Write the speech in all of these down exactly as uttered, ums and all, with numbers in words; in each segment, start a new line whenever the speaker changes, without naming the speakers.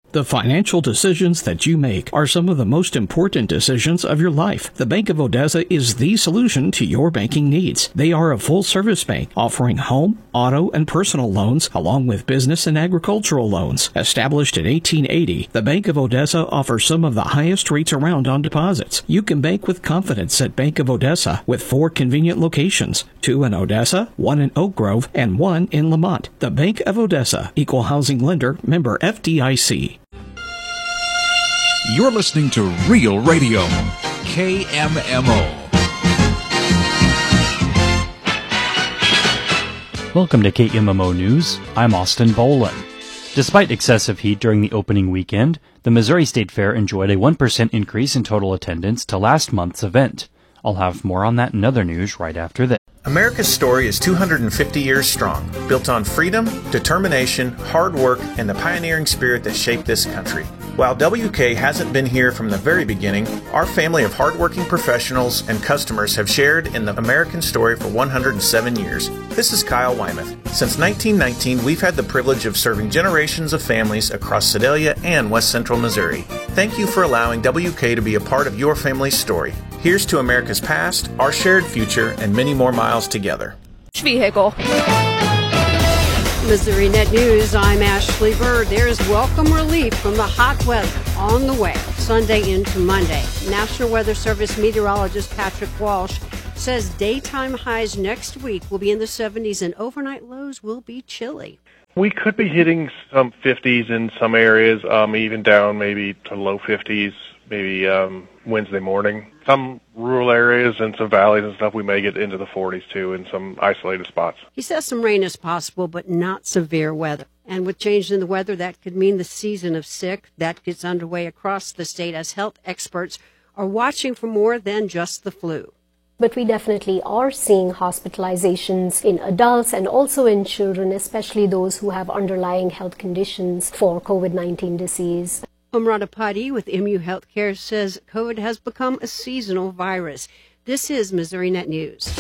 The financial decisions that you make are some of the most important decisions of your life. The Bank of Odessa is the solution to your banking needs. They are a full-service bank offering home, auto, and personal loans, along with business and agricultural loans. Established in eighteen eighty, the Bank of Odessa offers some of the highest rates around on deposits. You can bank with confidence at Bank of Odessa with four convenient locations, two in Odessa, one in Oak Grove, and one in Lamont. The Bank of Odessa, Equal Housing Lender, member F D I C.
You're listening to Real Radio, K M M O.
Welcome to K M M O News. I'm Austin Bolin. Despite excessive heat during the opening weekend, the Missouri State Fair enjoyed a one percent increase in total attendance to last month's event. I'll have more on that and other news right after this.
America's story is two hundred fifty years strong, built on freedom, determination, hard work, and the pioneering spirit that shaped this country. While W K hasn't been here from the very beginning, our family of hardworking professionals and customers have shared in the American story for one hundred seven years. This is Kyle Wymuth. Since nineteen nineteen, we've had the privilege of serving generations of families across Sedalia and West Central Missouri. Thank you for allowing W K to be a part of your family's story. Here's to America's past, our shared future, and many more miles together.
Vehicle. Missouri Net News, I'm Ashley Bird. There's welcome relief from the hot weather on the way Sunday into Monday. National Weather Service meteorologist Patrick Walsh says daytime highs next week will be in the seventies and overnight lows will be chilly.
We could be hitting some fifties in some areas, um, even down maybe to low fifties, maybe um, Wednesday morning. Some rural areas and some valleys and stuff, we may get into the forties too in some isolated spots.
He says some rain is possible, but not severe weather. And with change in the weather, that could mean the season of sick that gets underway across the state as health experts are watching for more than just the flu.
But we definitely are seeing hospitalizations in adults and also in children, especially those who have underlying health conditions for COVID nineteen disease.
Umrata Padi with M U Healthcare says COVID has become a seasonal virus. This is Missouri Net News.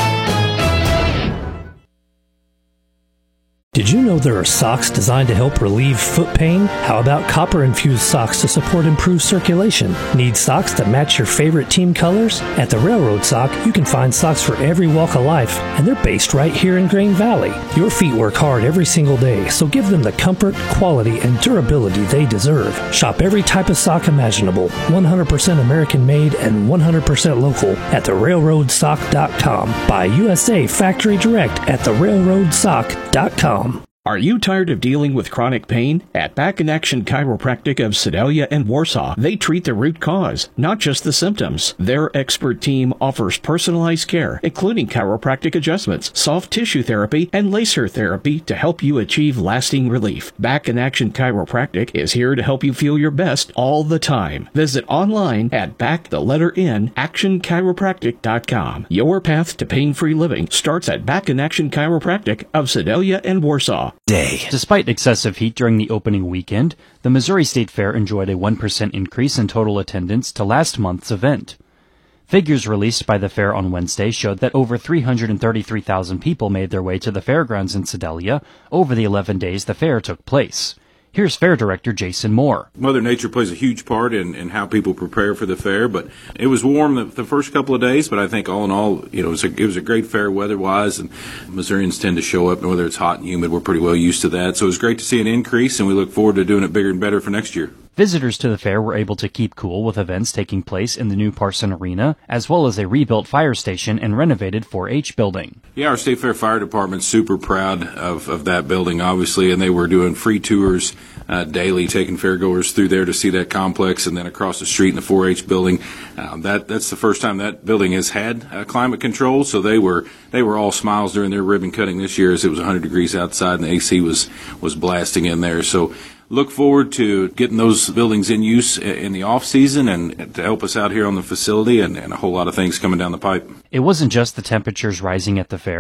Did you know there are socks designed to help relieve foot pain? How about copper-infused socks to support improved circulation? Need socks that match your favorite team colors? At the Railroad Sock, you can find socks for every walk of life, and they're based right here in Grain Valley. Your feet work hard every single day, so give them the comfort, quality, and durability they deserve. Shop every type of sock imaginable, one hundred percent American-made and one hundred percent local at the railroad sock dot com. Buy U S A Factory Direct at the railroad sock dot com.
Are you tired of dealing with chronic pain? At Back in Action Chiropractic of Sedalia and Warsaw, they treat the root cause, not just the symptoms. Their expert team offers personalized care, including chiropractic adjustments, soft tissue therapy, and laser therapy to help you achieve lasting relief. Back in Action Chiropractic is here to help you feel your best all the time. Visit online at back the letter N action chiropractic dot com. Your path to pain-free living starts at Back in Action Chiropractic of Sedalia and Warsaw.
Day. Despite excessive heat during the opening weekend, the Missouri State Fair enjoyed a one percent increase in total attendance to last month's event. Figures released by the fair on Wednesday showed that over three hundred thirty-three thousand people made their way to the fairgrounds in Sedalia over the eleven days the fair took place. Here's Fair Director Jason Moore.
Mother Nature plays a huge part in, in how people prepare for the fair, but it was warm the, the first couple of days, but I think all in all, you know, it was a, it was a great fair weather-wise, and Missourians tend to show up, and whether it's hot and humid, we're pretty well used to that. So it was great to see an increase, and we look forward to doing it bigger and better for next year.
Visitors to the fair were able to keep cool with events taking place in the new Parson Arena, as well as a rebuilt fire station and renovated four H building.
Yeah, our State Fair Fire Department's super proud of, of that building, obviously, and they were doing free tours uh, daily, taking fairgoers through there to see that complex, and then across the street in the four H building. Uh, that that's the first time that building has had uh, climate control, so they were they were all smiles during their ribbon cutting this year as it was one hundred degrees outside and the A C was was blasting in there. So look forward to getting those buildings in use in the off season and to help us out here on the facility, and, and a whole lot of things coming down the pipe.
It wasn't just the temperatures rising at the fair,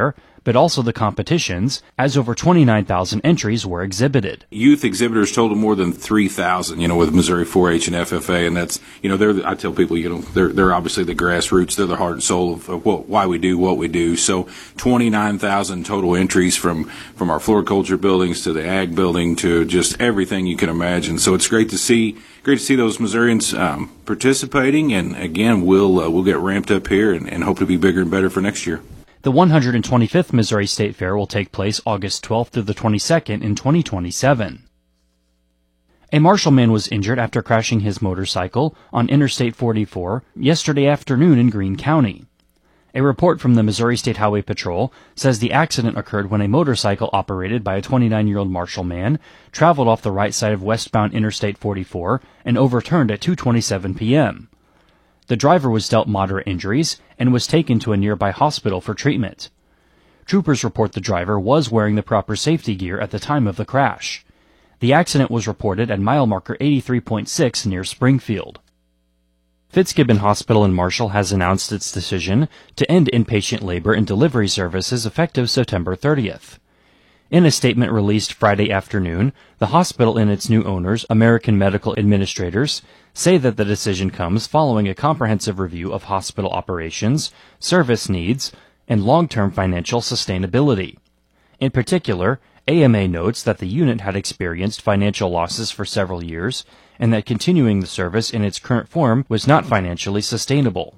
but also the competitions, as over twenty-nine thousand entries were exhibited.
Youth exhibitors total more than three thousand, you know, with Missouri four H and F F A, and that's, you know, they're, I tell people, you know, they're, they're obviously the grassroots, they're the heart and soul of, of what, why we do what we do. So twenty-nine thousand total entries from, from our floriculture buildings to the ag building to just everything you can imagine. So it's great to see, great to see those Missourians um, participating, and again, we'll, uh, we'll get ramped up here and, and hope to be bigger and better for next year.
The one hundred twenty-fifth Missouri State Fair will take place August twelfth through the twenty-second in twenty twenty-seven. A Marshall man was injured after crashing his motorcycle on Interstate forty-four yesterday afternoon in Greene County. A report from the Missouri State Highway Patrol says the accident occurred when a motorcycle operated by a twenty-nine-year-old Marshall man traveled off the right side of westbound Interstate forty-four and overturned at two twenty-seven p.m. The driver was dealt moderate injuries and was taken to a nearby hospital for treatment. Troopers report the driver was wearing the proper safety gear at the time of the crash. The accident was reported at mile marker eighty-three point six near Springfield. Fitzgibbon Hospital in Marshall has announced its decision to end inpatient labor and delivery services effective September thirtieth. In a statement released Friday afternoon, the hospital and its new owners, American Medical Administrators, say that the decision comes following a comprehensive review of hospital operations, service needs, and long-term financial sustainability. In particular, A M A notes that the unit had experienced financial losses for several years and that continuing the service in its current form was not financially sustainable.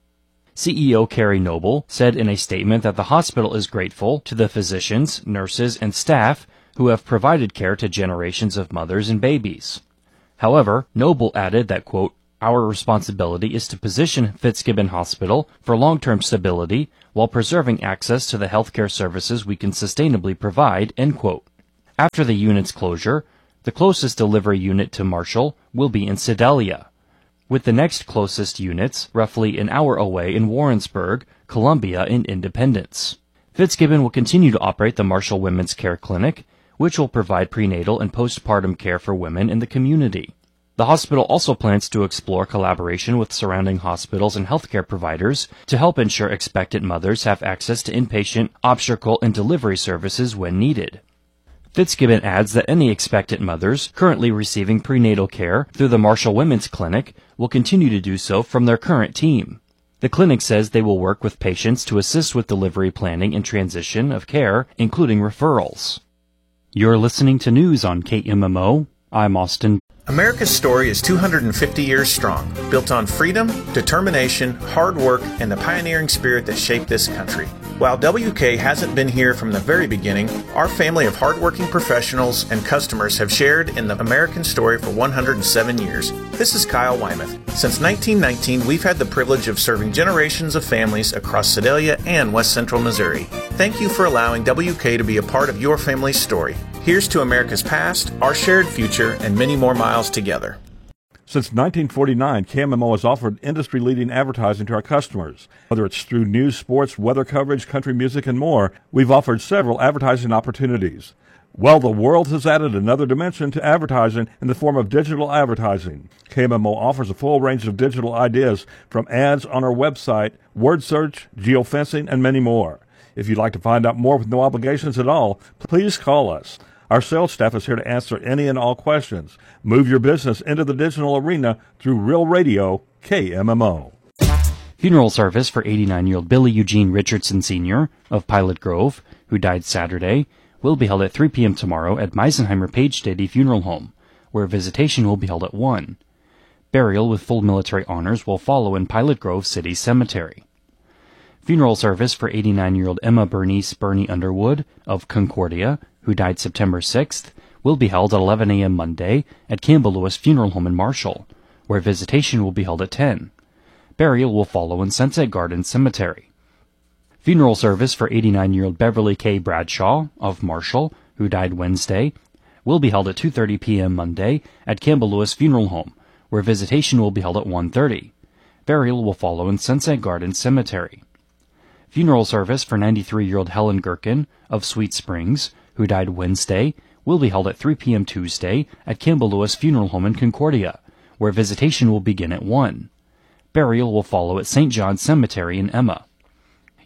C E O Carrie Noble said in a statement that the hospital is grateful to the physicians, nurses, and staff who have provided care to generations of mothers and babies. However, Noble added that, quote, "Our responsibility is to position Fitzgibbon Hospital for long-term stability while preserving access to the healthcare services we can sustainably provide," end quote. After the unit's closure, the closest delivery unit to Marshall will be in Sedalia, with the next closest units roughly an hour away in Warrensburg, Columbia, and Independence. Fitzgibbon will continue to operate the Marshall Women's Care Clinic, which will provide prenatal and postpartum care for women in the community. The hospital also plans to explore collaboration with surrounding hospitals and healthcare providers to help ensure expectant mothers have access to inpatient, obstetrical, and delivery services when needed. Fitzgibbon adds that any expectant mothers currently receiving prenatal care through the Marshall Women's Clinic will continue to do so from their current team. The clinic says they will work with patients to assist with delivery planning and transition of care, including referrals. You're listening to news on K M M O. I'm Austin.
America's story is two hundred fifty years strong, built on freedom, determination, hard work, and the pioneering spirit that shaped this country. While W K hasn't been here from the very beginning, our family of hardworking professionals and customers have shared in the American story for one hundred seven years. This is Kyle Wymuth. Since nineteen nineteen, we've had the privilege of serving generations of families across Sedalia and West Central Missouri. Thank you for allowing W K to be a part of your family's story. Here's to America's past, our shared future, and many more miles together.
Since nineteen forty-nine, K M M O has offered industry-leading advertising to our customers. Whether it's through news, sports, weather coverage, country music, and more, we've offered several advertising opportunities. Well, the world has added another dimension to advertising in the form of digital advertising. K M M O offers a full range of digital ideas from ads on our website, word search, geofencing, and many more. If you'd like to find out more with no obligations at all, please call us. Our sales staff is here to answer any and all questions. Move your business into the digital arena through Real Radio, K M M O.
Funeral service for eighty-nine-year-old Billy Eugene Richardson Senior of Pilot Grove, who died Saturday, will be held at three p.m. tomorrow at Meisenheimer Page Stady Funeral Home, where visitation will be held at one. Burial with full military honors will follow in Pilot Grove City Cemetery. Funeral service for eighty-nine-year-old Emma Bernice Bernie Underwood of Concordia, who died September sixth, will be held at eleven a.m. Monday at Campbell Lewis Funeral Home in Marshall, where visitation will be held at ten. Burial will follow in Sunset Gardens Cemetery. Funeral service for eighty-nine-year-old Beverly K. Bradshaw of Marshall, who died Wednesday, will be held at two thirty p.m. Monday at Campbell Lewis Funeral Home, where visitation will be held at one thirty. Burial will follow in Sunset Gardens Cemetery. Funeral service for ninety-three-year-old Helen Gherkin of Sweet Springs, who died Wednesday, will be held at three p.m. Tuesday at Campbell Lewis Funeral Home in Concordia, where visitation will begin at one. Burial will follow at Saint John's Cemetery in Emma.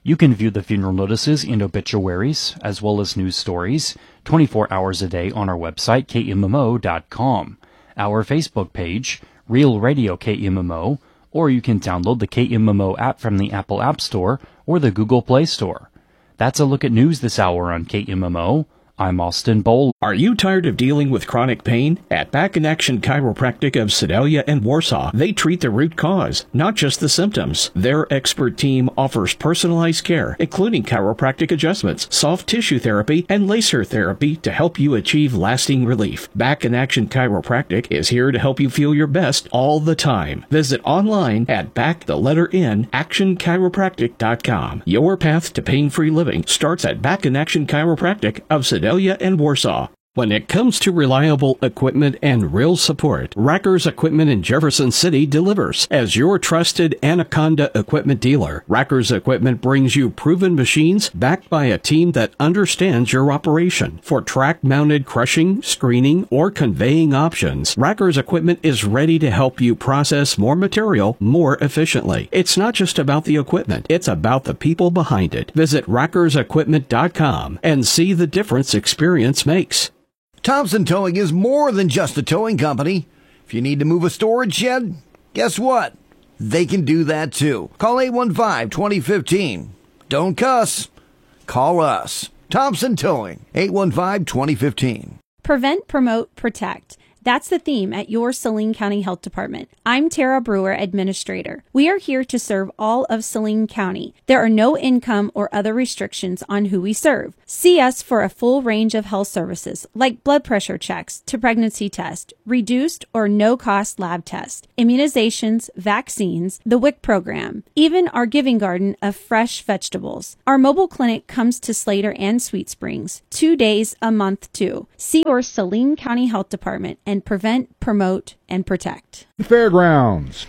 You can view the funeral notices and obituaries, as well as news stories, twenty-four hours a day on our website, K M M O dot com, our Facebook page, Real Radio K M M O, or you can download the K M M O app from the Apple App Store or the Google Play Store. That's a look at news this hour on K M M O. I'm Austin Bowl.
Are you tired of dealing with chronic pain? At Back in Action Chiropractic of Sedalia and Warsaw, they treat the root cause, not just the symptoms. Their expert team offers personalized care, including chiropractic adjustments, soft tissue therapy, and laser therapy to help you achieve lasting relief. Back in Action Chiropractic is here to help you feel your best all the time. Visit online at back the letter N action chiropractic dot com. Your path to pain-free living starts at Back in Action Chiropractic of Sedalia and Warsaw. When it comes to reliable equipment and real support, Rackers Equipment in Jefferson City delivers. As your trusted Anaconda equipment dealer, Rackers Equipment brings you proven machines backed by a team that understands your operation. For track-mounted crushing, screening, or conveying options, Rackers Equipment is ready to help you process more material more efficiently. It's not just about the equipment, it's about the people behind it. Visit rackers equipment dot com and see the difference experience makes.
Thompson Towing is more than just a towing company. If you need to move a storage shed, guess what? They can do that too. Call eight one five, two zero one five. Don't cuss. Call us. Thompson Towing, eight one five, two zero one five.
Prevent, promote, protect. That's the theme at your Saline County Health Department. I'm Tara Brewer, Administrator. We are here to serve all of Saline County. There are no income or other restrictions on who we serve. See us for a full range of health services like blood pressure checks to pregnancy test, reduced or no-cost lab tests, immunizations, vaccines, the W I C program, even our giving garden of fresh vegetables. Our mobile clinic comes to Slater and Sweet Springs two days a month too. See your Saline County Health Department and prevent, promote, and protect.
Fairgrounds.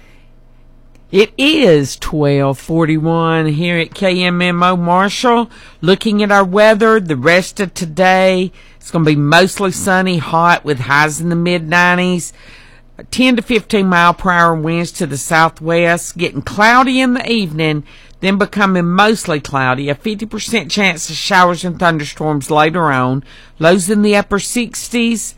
It is twelve forty-one here at K M M O Marshall. Looking at our weather, the rest of today, it's going to be mostly sunny, hot with highs in the mid nineties. ten to fifteen mile per hour winds to the southwest, getting cloudy in the evening, then becoming mostly cloudy. A fifty percent chance of showers and thunderstorms later on. Lows in the upper sixties.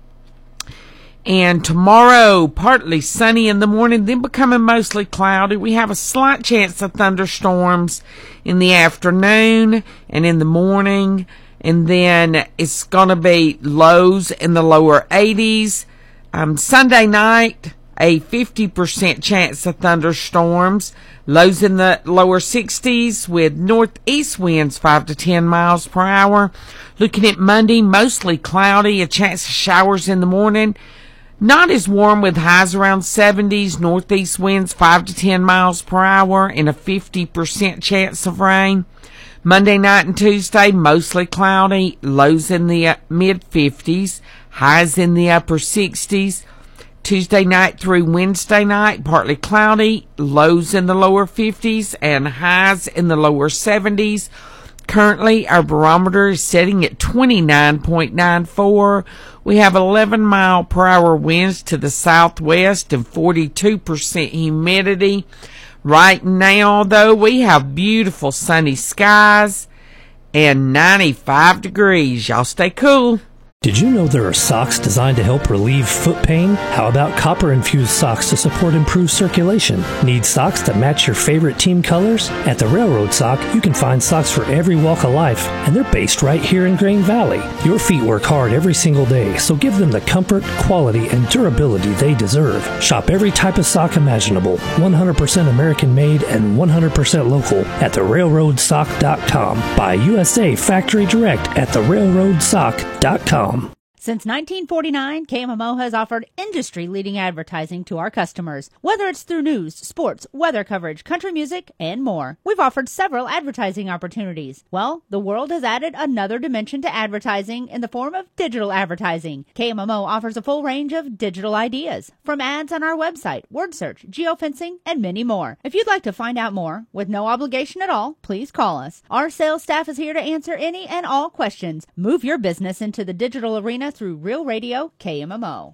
And tomorrow, partly sunny in the morning, then becoming mostly cloudy. We have a slight chance of thunderstorms in the afternoon and in the morning. And then it's going to be lows in the lower eighties. Um, Sunday night, a fifty percent chance of thunderstorms. Lows in the lower sixties with northeast winds five to ten miles per hour. Looking at Monday, mostly cloudy, a chance of showers in the morning. Not as warm with highs around seventies, northeast winds five to ten miles per hour, and a fifty percent chance of rain. Monday night and Tuesday, mostly cloudy, lows in the mid fifties, highs in the upper sixties. Tuesday night through Wednesday night, partly cloudy, lows in the lower fifties, and highs in the lower seventies. Currently, our barometer is setting at twenty-nine point nine four. We have eleven mile per hour winds to the southwest and forty-two percent humidity. Right now, though, we have beautiful sunny skies and ninety-five degrees. Y'all stay cool.
Did you know there are socks designed to help relieve foot pain? How about copper-infused socks to support improved circulation? Need socks that match your favorite team colors? At the Railroad Sock, you can find socks for every walk of life, and they're based right here in Grain Valley. Your feet work hard every single day, so give them the comfort, quality, and durability they deserve. Shop every type of sock imaginable, one hundred percent American-made and one hundred percent local at the railroad sock dot com. Buy U S A Factory Direct at the railroad sock dot com.
Since nineteen forty-nine, K M M O has offered industry-leading advertising to our customers, whether it's through news, sports, weather coverage, country music, and more. We've offered several advertising opportunities. Well, the world has added another dimension to advertising in the form of digital advertising. K M M O offers a full range of digital ideas, from ads on our website, word search, geofencing, and many more. If you'd like to find out more, with no obligation at all, please call us. Our sales staff is here to answer any and all questions. Move your business into the digital arena through Real Radio K M M O.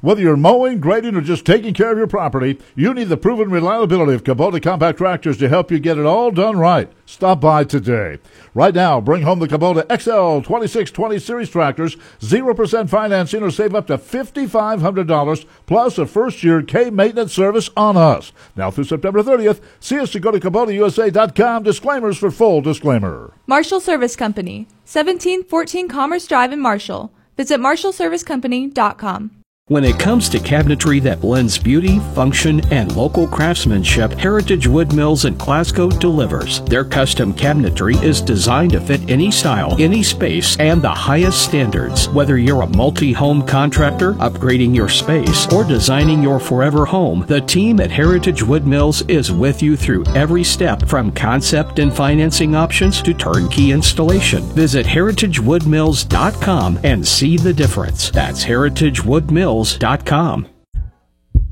Whether you're mowing, grading, or just taking care of your property, you need the proven reliability of Kubota compact tractors to help you get it all done right. Stop by today. Right now, bring home the Kubota X L twenty-six twenty Series tractors, zero percent financing, or save up to five thousand five hundred dollars plus a first-year K-maintenance service on us. Now through September thirtieth, see us to go to Kubota U S A dot com. Disclaimers for full disclaimer.
Marshall Service Company, seventeen fourteen Commerce Drive in Marshall. Visit marshall service company dot com.
When it comes to cabinetry that blends beauty, function, and local craftsmanship, Heritage Wood Mills in Glasgow delivers. Their custom cabinetry is designed to fit any style, any space, and the highest standards. Whether you're a multi-home contractor, upgrading your space, or designing your forever home, the team at Heritage Wood Mills is with you through every step, from concept and financing options to turnkey installation. Visit heritage wood mills dot com and see the difference. That's heritage wood mills dot com.